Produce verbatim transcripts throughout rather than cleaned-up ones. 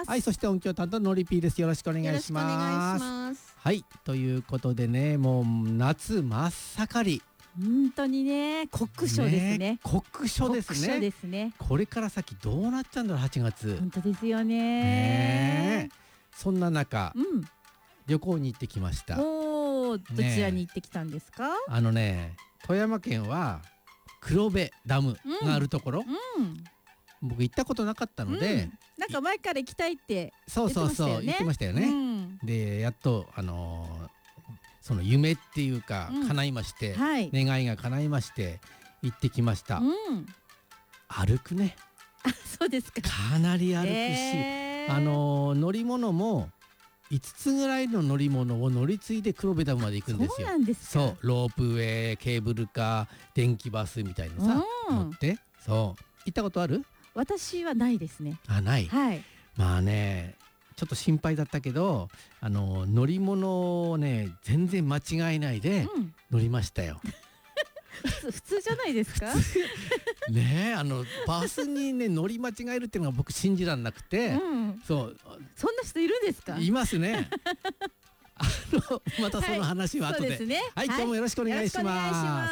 ます。 はい、そして音響担当のりぴーです。よろしくお願いします。 よろしくお願いします。 はい、ということでね、もう夏真っ盛り。 本当にね、酷暑ですね。 酷暑ですね。 酷暑ですね。 これから先どうなっちゃうんだろう、はちがつ。 本当ですよね。 ねそんな中、 うん、 旅行に行ってきました。 おお、どちらに行ってきたんですか？ あのね、富山県は黒部ダムがあるところ、 うん、 僕行ったことなかったので、 うん、なんか前から行きたいってそうそうそう言ってましたよね。 うん、 でやっとあのー、その夢っていうか、うん、叶いまして、はい、願いが叶いまして行ってきました。うん、歩くね。 あ、そうですか。 かなり歩くし、 えー、 あのー、乗り物もいつつぐらいの乗り物を乗り継いで黒部ダムまで行くんですよ。 そうなんですか。 そう、ロープウェイ、ケーブルカー、電気バスみたいなさ、うん、乗って。そう行ったことある？ 私はないですね。 あ、ない。 はい。 まあね、ちょっと心配だったけど、あの乗り物をね全然間違えないで乗りましたよ。 うん、普通じゃないですか？ ねえ、あのバスにね乗り間違えるっていうのが僕信じらんなくて、うん、そうそんな人いるんですか？ いますね。あのまたその話は後で。はい、そうですね。はい、今日もよろしくお願いします。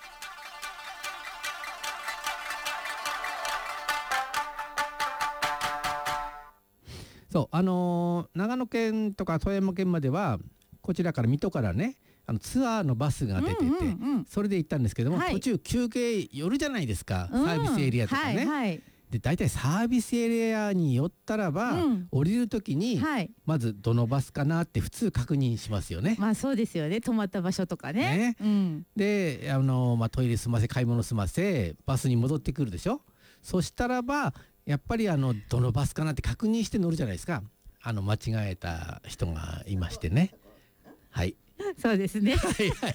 そうあのー、長野県とか富山県まではこちらから水戸からねあのツアーのバスが出てて、うんうんうん、それで行ったんですけども、はい、途中休憩寄るじゃないですか、うん、サービスエリアとかね、はいはい、で大体サービスエリアに寄ったらば、うん、降りる時に、はい、まずどのバスかなって普通確認しますよね。 まあそうですよね、止まった場所とかね。ね、 うん、であの、まあ、トイレ済ませ買い物済ませバスに戻ってくるでしょ。そしたらばやっぱりあのどのバスかなって確認して乗るじゃないですか。あの間違えた人がいましてね。はい。 そうですね。 はいはい。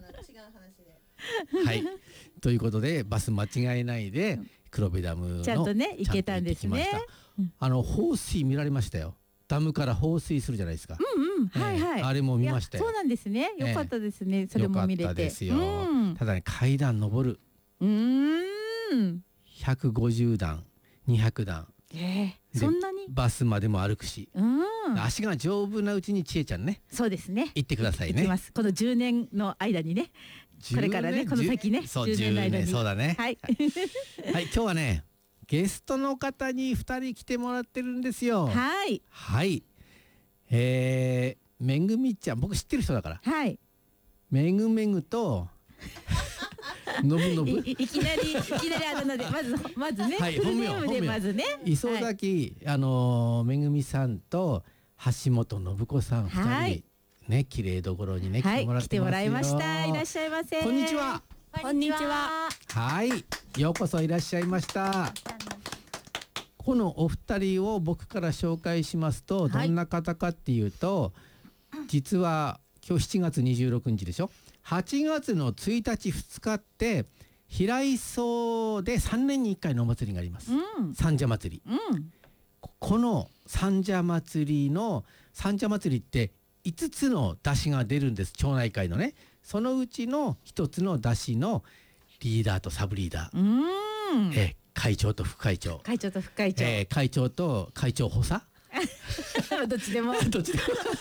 はい。ということでバス間違えないで黒部ダムのちゃんとね行けたんですね。 あの放水見られましたよ。ダムから放水するじゃないですか。 うんうん、はいはい。 あれも見ましたよ。 そうなんですね。よかったですね。それも見れて。 よかったですよ。ただね階段登る。 うーん。 ひゃくごじゅうだん。にひゃくだん、 えー、そんなにバスまでも歩くし、うん、足が丈夫なうちにちえちゃんね、 そうですね、 行ってくださいね。 行きます。このじゅうねんの間にね、これからね、この先ね、 そうじゅうねんの間に、そうだね。 はい、 はい、今日はねゲストの方にふたり来てもらってるんですよ。 はいはい、えー、めぐみちゃん、僕知ってる人だから、 はい、 めぐめぐとのぶのぶい, いきなりいきなりあだ名でまずまずね、 はい、 フルネームでまずね、 磯崎、はい、あのめぐみさんと橋本信子さんふたり、はい、ね、綺麗どころにね、 はい、 来てもらってますよ。 来てもらいました。いらっしゃいませ。 こんにちは。 こんにちは。 はい、ようこそいらっしゃいました。このお二人を僕から紹介しますと、どんな方かっていうと、はい、実は今日しちがつにじゅうろくにちでしょ。はちがつのついたちふつかって平磯でさんねんにいっかいのお祭りがあります、うん、三社祭り、うん、この三社祭りの三社祭りっていつつの出汁が出るんです、町内会のね。そのうちのひとつの出汁のリーダーとサブリーダー、うん、え会長と副会長会長と副会長、 えー、会長と会長補佐どっちでもどっちで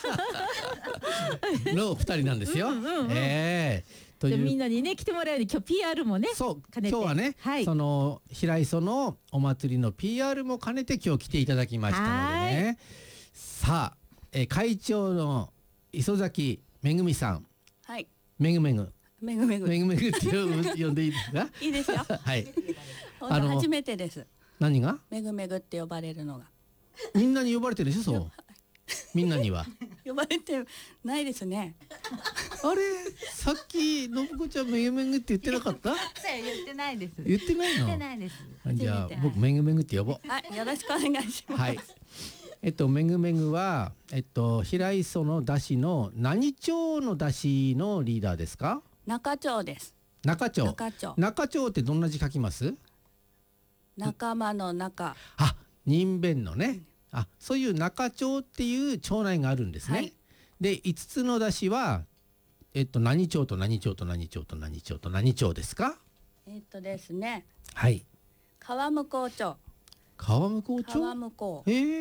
ものふたりなんですよ。うんうんうん、えー、というみんなにね来てもらうように今日 ピーアール もね、 そう今日はね、はい、その平磯のお祭りの ピーアール も兼ねて今日来ていただきましたのでね。さあ、えー、会長の磯崎めぐみさん、 はい、 めぐめぐめぐめぐめぐめぐって呼んでいいですか？ いいですよ。 はい。 あの初めてです。 何が？ めぐめぐって呼ばれるのが。 みんなに呼ばれてるでしょ、そう。みんなには。 呼ばれてないですね。 あれ、さっき信子ちゃんめぐめぐって言ってなかった？ 言ってないです。 言ってないの？ 言ってないです。 じゃあ僕めぐめぐって呼ぼう。 はい、よろしくお願いします。 はい。えっとめぐめぐはえっと平磯の出汁の何町の出汁のリーダーですか？ 中町です。 中町。 中町。 中町ってどんな字書きます？ 仲間の中。 あ、人弁のね。あ、そういう中町っていう町内があるんですね。はい、でいつつの出汁はえっと何町と何町と何町と何町と何町ですか？ えっとですね。 はい。 川向町。 川向町。 川向。 へえ。